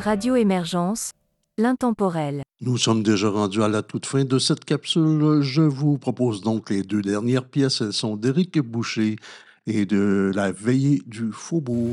Radio Émergence, l'intemporel. Nous sommes déjà rendus à la toute fin de cette capsule. Je vous propose donc les deux dernières pièces. Elles sont d'Éric Boucher et de La Veillée du Faubourg.